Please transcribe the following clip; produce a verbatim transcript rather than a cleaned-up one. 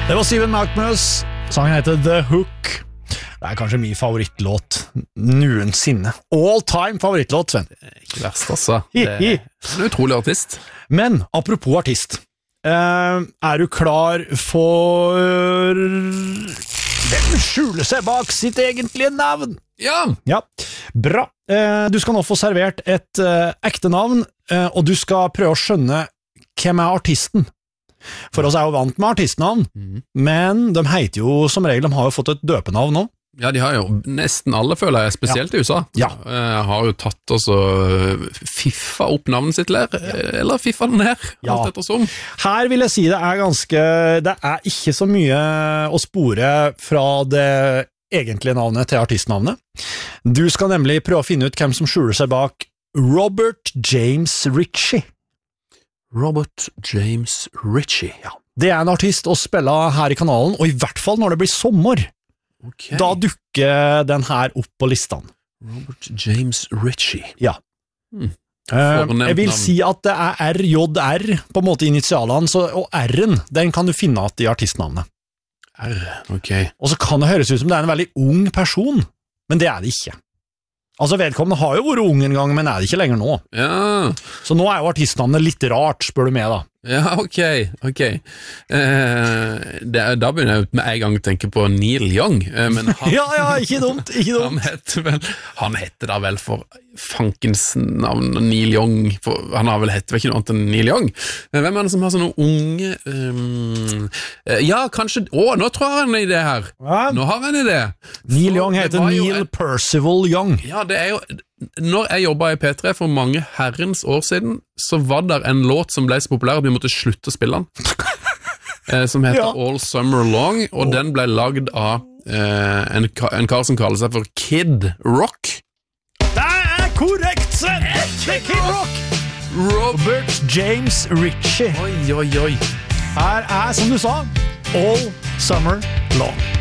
Det var Steven Malkmus. Sangen heter The Hook. Det er kanskje min favorittlåt noensinne. All time favorittlåt, Sven. Ikke verst, altså. Det er en utrolig artist. Men, apropos artist. Uh, er du klar for hvem skjuler seg bak sitt egentlige navn? Ja! Ja, bra. Uh, du skal nå få servert et uh, ekte navn, uh, og du skal prøve å skjønne hvem er artisten. For oss er jo vant med artistnavn, mm. men de heter jo som regel, de har jo fått et døpenavn nå. Ja, de har jo nesten alle, føler jeg, spesielt ja. I U S A. Ja. Uh, har jo tatt og så fiffa opp navnet sitt, eller, eller fiffa den her, ja. alt ettersom. Her vil jeg si det er ganske, det er ikke så mye å spore fra det egentlige navnet til artistnavnet. Du skal nemlig prøve å finne ut hvem som skjuler seg bak Robert James Ritchie. Robert James Ritchie. Ja. Det er en artist å spille her i kanalen, og i hvert fall når det blir sommer. Okay. Da dukker den her opp på listene. Robert James Ritchie. Ja. Hmm. Uh, jeg vil si at det er R J R på en måte initialene, så, og R-en, den kan du finne at i artistnavnet. R, ok. Og så kan det høres ut som det er en veldig ung person, men det er det ikke. Altså, vedkommende har jo vært ung en gang, men er det ikke lenger nå. Ja. Så nå er jo artistnavnet litt rart, spør du meg da. Ja, ok, ok. Eh, det, da begynner jeg med en gang å tenke på Neil Young. Eh, men han, ja, ja, ikke dumt, ikke dumt. Han heter, vel, han heter da vel for fankens navn Neil Young, for han har vel hett vel ikke noe annet enn Neil Young. Men hvem er det som har sånne unge... Um, ja, kanskje... Å, nå tror jeg han er i det her. Hva? Nå har han i det. Neil Young heter Neil en, Percival Young. Ja, det er jo... Når jeg jobbet i P tre for mange herrens år siden, så var der en låt som ble så populær at vi måtte slutte å spille den, som heter ja. All Summer Long, og oh. den ble lagd av eh, en, en kar som kaller seg for Kid Rock. Det er korrekt, Sven! Kid Rock! Robert James Ritchie. Oi, oi, oi. Her er, som du sa, All Summer Long.